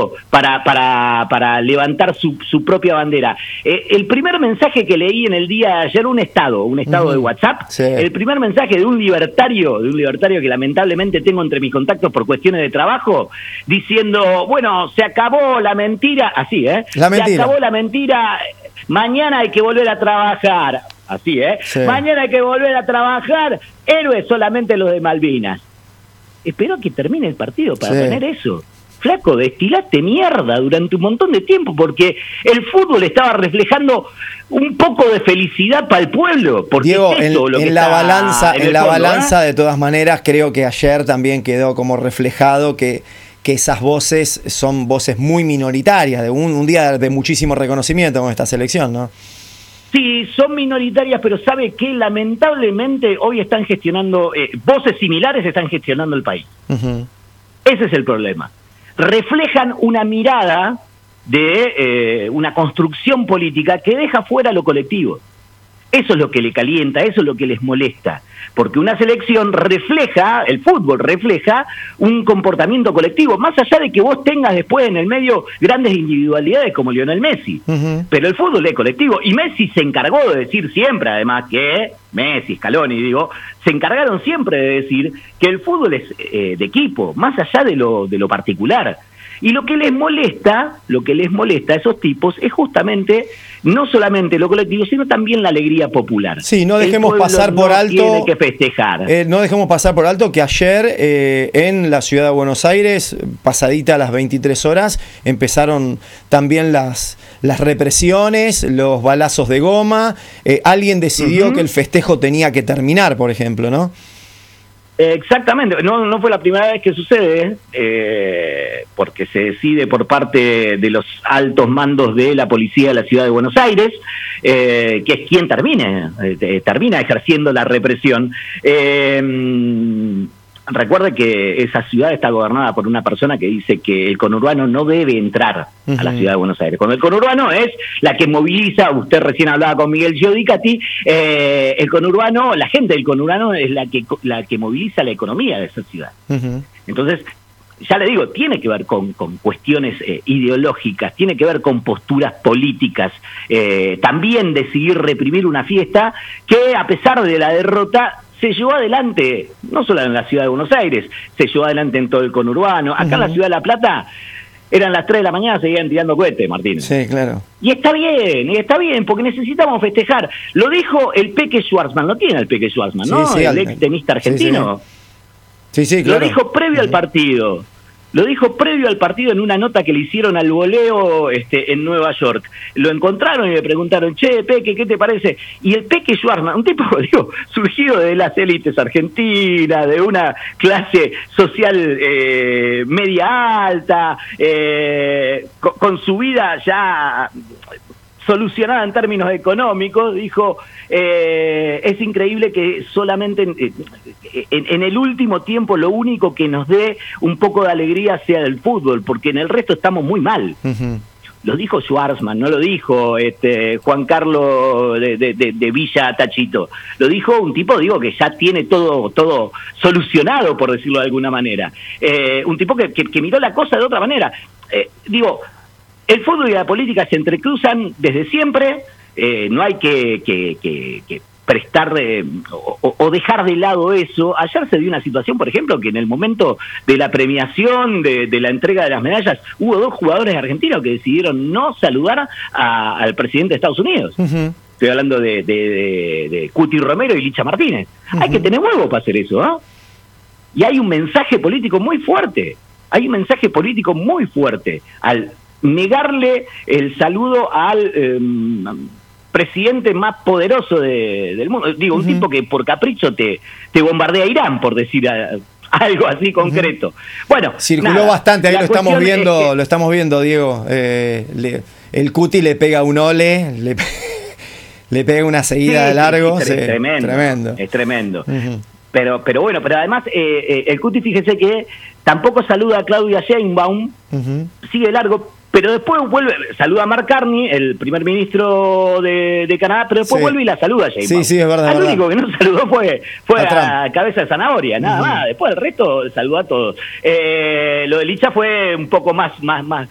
Estado para levantar su propia bandera. El primer mensaje que leí en el día de ayer, un estado de WhatsApp, sí. El primer mensaje de un libertario que lamentablemente tengo entre mis contactos por cuestiones de trabajo, diciendo, bueno, se acabó la mentira, así, La mentira. Se acabó la mentira, mañana hay que volver a trabajar, así, Sí. Mañana hay que volver a trabajar, héroes solamente los de Malvinas. Espero que termine el partido para poner eso. Flaco, destilaste mierda durante un montón de tiempo porque el fútbol estaba reflejando un poco de felicidad para el pueblo. Porque Diego, es eso lo que en la fondo, balanza, de todas maneras, creo que ayer también quedó como reflejado que esas voces son voces muy minoritarias, de un día de muchísimo reconocimiento con esta selección, ¿no? Sí, son minoritarias, pero sabe que lamentablemente hoy están gestionando, voces similares están gestionando el país. Uh-huh. Ese es el problema. Reflejan una mirada de una construcción política que deja fuera lo colectivo. Eso es lo que le calienta, eso es lo que les molesta. Porque una selección refleja, el fútbol refleja un comportamiento colectivo, más allá de que vos tengas después en el medio grandes individualidades como Lionel Messi. Uh-huh. Pero el fútbol es colectivo. Y Messi se encargó de decir siempre, además, que Messi, Scaloni, digo, se encargaron siempre de decir que el fútbol es de equipo, más allá de lo particular. Y lo que les molesta a esos tipos es justamente no solamente lo colectivo, sino también la alegría popular. Sí, no dejemos pasar por alto. Tiene que festejar. No dejemos pasar por alto que ayer en la ciudad de Buenos Aires, pasadita a las 23 horas, empezaron también las represiones, los balazos de goma. Alguien decidió que el festejo tenía que terminar, por ejemplo, ¿no? Exactamente, no fue la primera vez que sucede, porque se decide por parte de los altos mandos de la policía de la ciudad de Buenos Aires, que es quien termina ejerciendo la represión. Recuerde que esa ciudad está gobernada por una persona que dice que el conurbano no debe entrar a la ciudad de Buenos Aires. Cuando el conurbano es la que moviliza, usted recién hablaba con Miguel Giudicati, el conurbano, la gente del conurbano es la que moviliza la economía de esa ciudad. Entonces, ya le digo, tiene que ver con cuestiones ideológicas, tiene que ver con posturas políticas, también decidir reprimir una fiesta que, a pesar de la derrota, se llevó adelante, no solo en la ciudad de Buenos Aires, se llevó adelante en todo el conurbano. Acá en la ciudad de La Plata eran las 3 de la mañana, seguían tirando cohetes, Martín. Sí, claro. Y está bien, porque necesitamos festejar. Lo dijo el Peque Schwarzman, lo tiene el Peque Schwarzman, ¿no? Sí, el ex tenista argentino. Sí, claro. Lo dijo previo al partido. Lo dijo previo al partido en una nota que le hicieron al voleo en Nueva York. Lo encontraron y le preguntaron, che, Peque, ¿qué te parece? Y el Peque Schwarzman, un tipo, surgido de las élites argentinas, de una clase social media alta, con su vida ya solucionada en términos económicos, dijo, es increíble que solamente en el último tiempo lo único que nos dé un poco de alegría sea el fútbol, porque en el resto estamos muy mal. Lo dijo Schwarzman, no lo dijo Juan Carlos de Villa Tachito. Lo dijo un tipo, que ya tiene todo solucionado, por decirlo de alguna manera. Un tipo que miró la cosa de otra manera. El fútbol y la política se entrecruzan desde siempre, no hay que prestar o dejar de lado eso. Ayer se dio una situación, por ejemplo, que en el momento de la premiación, de la entrega de las medallas, hubo 2 jugadores argentinos que decidieron no saludar al presidente de Estados Unidos. Estoy hablando de Cuti Romero y Licha Martínez. Hay que tener huevo para hacer eso, ¿no? Y hay un mensaje político muy fuerte. Al negarle el saludo al presidente más poderoso del mundo. Un tipo que por capricho te bombardea Irán, por decir algo así concreto. Bueno, circuló bastante, ahí lo estamos viendo, Diego. El Cuti le pega un ole, le pega una seguida de largo. Es tremendo. Es tremendo. Pero además el Cuti, fíjese que tampoco saluda a Claudia Sheinbaum, sigue largo, pero después saluda a Mark Carney, el primer ministro de Canadá, pero después vuelve y la saluda a Sheinbaum. Sí, es verdad. Al único que no saludó fue a Cabeza de Zanahoria, nada más. Después el resto saludó a todos. Lo de Licha fue un poco más